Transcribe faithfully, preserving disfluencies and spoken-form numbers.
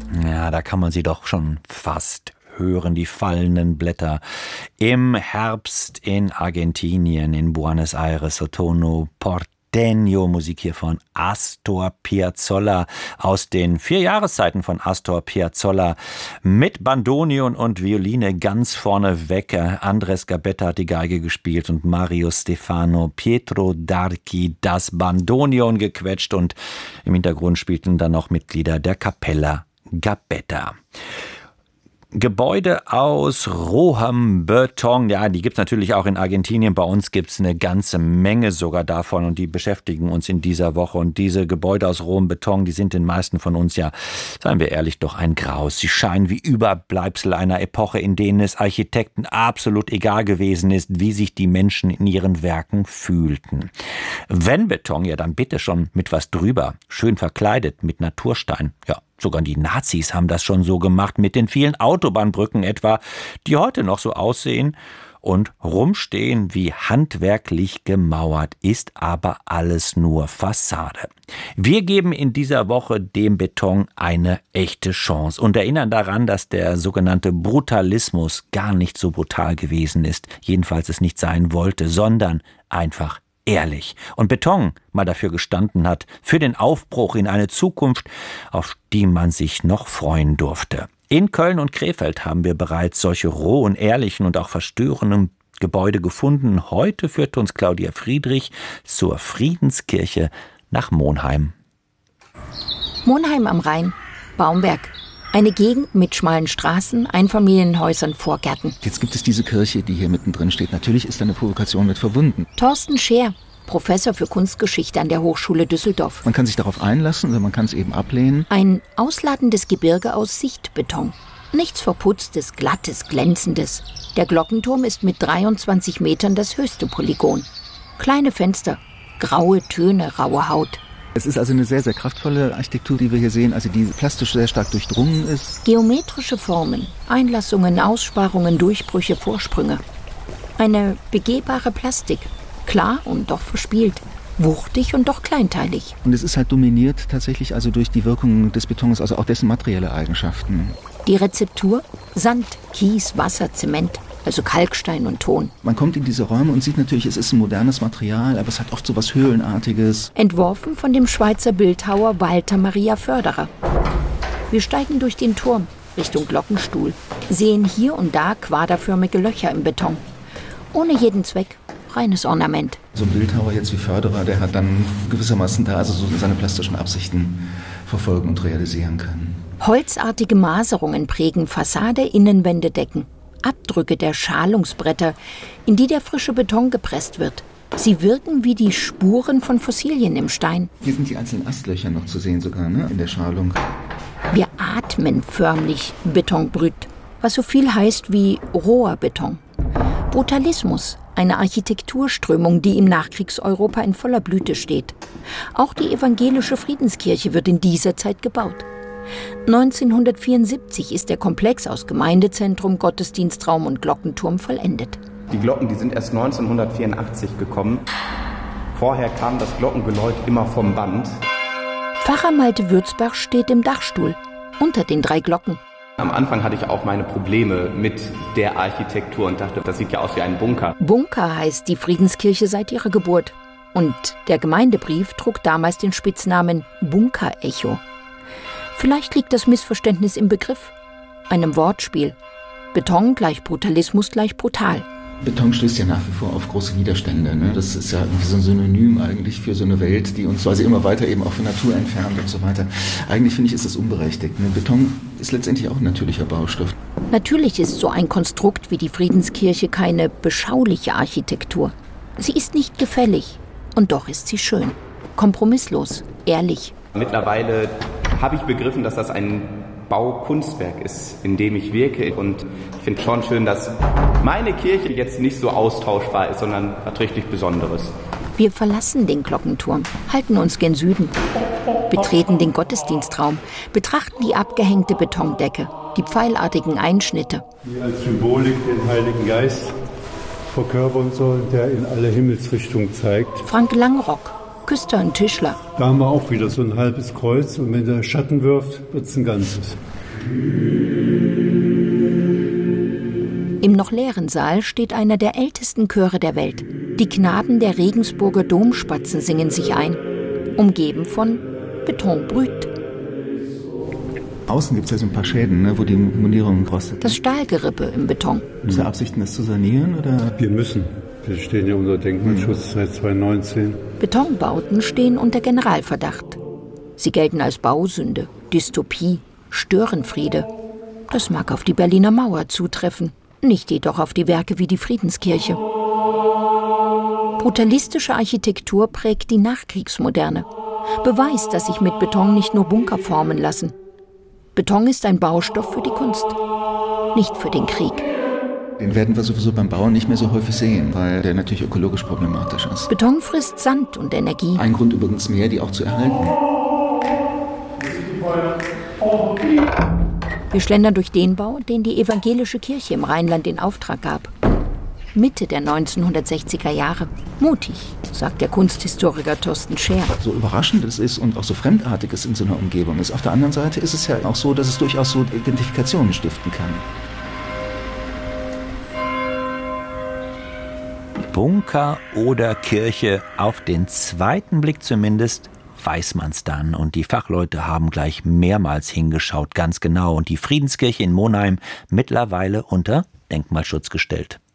Ja, da kann man sie doch schon fast hören, die fallenden Blätter. Im Herbst in Argentinien, in Buenos Aires, Otoño Porteño, Musik hier von Astor Piazzolla aus den vier Jahreszeiten von Astor Piazzolla mit Bandoneon und Violine ganz vorne weg. Andres Gabetta hat die Geige gespielt und Mario Stefano, Pietro Darchi das Bandoneon gequetscht und im Hintergrund spielten dann noch Mitglieder der Capella Gabetta. Gebäude aus rohem Beton, ja, die gibt's natürlich auch in Argentinien. Bei uns gibt's eine ganze Menge sogar davon und die beschäftigen uns in dieser Woche. Und diese Gebäude aus rohem Beton, die sind den meisten von uns ja, seien wir ehrlich, doch ein Graus. Sie scheinen wie Überbleibsel einer Epoche, in denen es Architekten absolut egal gewesen ist, wie sich die Menschen in ihren Werken fühlten. Wenn Beton, ja dann bitte schon mit was drüber, schön verkleidet mit Naturstein, ja. Sogar die Nazis haben das schon so gemacht mit den vielen Autobahnbrücken etwa, die heute noch so aussehen und rumstehen wie handwerklich gemauert, ist aber alles nur Fassade. Wir geben in dieser Woche dem Beton eine echte Chance und erinnern daran, dass der sogenannte Brutalismus gar nicht so brutal gewesen ist, jedenfalls es nicht sein wollte, sondern einfach ehrlich und Beton mal dafür gestanden hat, für den Aufbruch in eine Zukunft, auf die man sich noch freuen durfte. In Köln und Krefeld haben wir bereits solche rohen, ehrlichen und auch verstörenden Gebäude gefunden. Heute führt uns Claudia Friedrich zur Friedenskirche nach Monheim. Monheim am Rhein, Baumberg. Eine Gegend mit schmalen Straßen, Einfamilienhäusern, Vorgärten. Jetzt gibt es diese Kirche, die hier mittendrin steht. Natürlich ist da eine Provokation mit verbunden. Thorsten Scheer, Professor für Kunstgeschichte an der Hochschule Düsseldorf. Man kann sich darauf einlassen oder man kann es eben ablehnen. Ein ausladendes Gebirge aus Sichtbeton. Nichts Verputztes, Glattes, Glänzendes. Der Glockenturm ist mit dreiundzwanzig Metern das höchste Polygon. Kleine Fenster, graue Töne, raue Haut. Es ist also eine sehr, sehr kraftvolle Architektur, die wir hier sehen, also die plastisch sehr stark durchdrungen ist. Geometrische Formen, Einlassungen, Aussparungen, Durchbrüche, Vorsprünge. Eine begehbare Plastik, klar und doch verspielt, wuchtig und doch kleinteilig. Und es ist halt dominiert tatsächlich also durch die Wirkung des Betons, also auch dessen materielle Eigenschaften. Die Rezeptur? Sand, Kies, Wasser, Zement. Also Kalkstein und Ton. Man kommt in diese Räume und sieht natürlich, es ist ein modernes Material, aber es hat oft so was Höhlenartiges. Entworfen von dem Schweizer Bildhauer Walter Maria Förderer. Wir steigen durch den Turm Richtung Glockenstuhl, sehen hier und da quaderförmige Löcher im Beton. Ohne jeden Zweck, reines Ornament. So ein Bildhauer jetzt wie Förderer, der hat dann gewissermaßen da also so seine plastischen Absichten verfolgen und realisieren können. Holzartige Maserungen prägen Fassade, Innenwände, Decken. Abdrücke der Schalungsbretter, in die der frische Beton gepresst wird. Sie wirken wie die Spuren von Fossilien im Stein. Hier sind die einzelnen Astlöcher noch zu sehen sogar, ne, in der Schalung. Wir atmen förmlich Betonbrüt, was so viel heißt wie roher Beton. Brutalismus, eine Architekturströmung, die im Nachkriegseuropa in voller Blüte steht. Auch die evangelische Friedenskirche wird in dieser Zeit gebaut. neunzehnhundertvierundsiebzig ist der Komplex aus Gemeindezentrum, Gottesdienstraum und Glockenturm vollendet. Die Glocken, die sind erst neunzehnhundertvierundachtzig gekommen. Vorher kam das Glockengeläut immer vom Band. Pfarrer Malte Würzbach steht im Dachstuhl, unter den drei Glocken. Am Anfang hatte ich auch meine Probleme mit der Architektur und dachte, das sieht ja aus wie ein Bunker. Bunker heißt die Friedenskirche seit ihrer Geburt. Und der Gemeindebrief trug damals den Spitznamen Bunker-Echo. Vielleicht liegt das Missverständnis im Begriff, einem Wortspiel. Beton gleich Brutalismus gleich brutal. Beton stößt ja nach wie vor auf große Widerstände. Ne? Das ist ja irgendwie so ein Synonym eigentlich für so eine Welt, die uns quasi immer weiter eben auch von Natur entfernt und so weiter. Eigentlich finde ich, ist das unberechtigt. Ne? Beton ist letztendlich auch ein natürlicher Baustoff. Natürlich ist so ein Konstrukt wie die Friedenskirche keine beschauliche Architektur. Sie ist nicht gefällig und doch ist sie schön. Kompromisslos, ehrlich. Mittlerweile habe ich begriffen, dass das ein Baukunstwerk ist, in dem ich wirke. Und ich finde schon schön, dass meine Kirche jetzt nicht so austauschbar ist, sondern was richtig Besonderes. Wir verlassen den Glockenturm, halten uns gen Süden, betreten den Gottesdienstraum, betrachten die abgehängte Betondecke, die pfeilartigen Einschnitte. Die als Symbolik den Heiligen Geist verkörpern soll, der in alle Himmelsrichtungen zeigt. Frank Langrock, Küster und Tischler. Da haben wir auch wieder so ein halbes Kreuz und wenn der Schatten wirft, wird es ein ganzes. Im noch leeren Saal steht einer der ältesten Chöre der Welt. Die Knaben der Regensburger Domspatzen singen sich ein, umgeben von Beton Brut. Außen gibt es ja so ein paar Schäden, ne, wo die Mundierung rostet. Das Stahlgerippe im Beton. Ist der Absichten, das zu sanieren? Oder? Wir müssen. Wir stehen ja unter Denkmalschutz seit zweitausendneunzehn. Betonbauten stehen unter Generalverdacht. Sie gelten als Bausünde, Dystopie, Störenfriede. Das mag auf die Berliner Mauer zutreffen, nicht jedoch auf die Werke wie die Friedenskirche. Brutalistische Architektur prägt die Nachkriegsmoderne. Beweist, dass sich mit Beton nicht nur Bunker formen lassen. Beton ist ein Baustoff für die Kunst, nicht für den Krieg. Den werden wir sowieso beim Bauen nicht mehr so häufig sehen, weil der natürlich ökologisch problematisch ist. Beton frisst Sand und Energie. Ein Grund übrigens mehr, die auch zu erhalten. Wir schlendern durch den Bau, den die evangelische Kirche im Rheinland in Auftrag gab. Mitte der neunzehnhundertsechziger Jahre. Mutig, sagt der Kunsthistoriker Thorsten Scher. So überraschend es ist und auch so fremdartig es in so einer Umgebung ist. Auf der anderen Seite ist es ja auch so, dass es durchaus so Identifikationen stiften kann. Bunker oder Kirche, auf den zweiten Blick zumindest weiß man's dann. Und die Fachleute haben gleich mehrmals hingeschaut, ganz genau. Und die Friedenskirche in Monheim mittlerweile unter Denkmalschutz gestellt.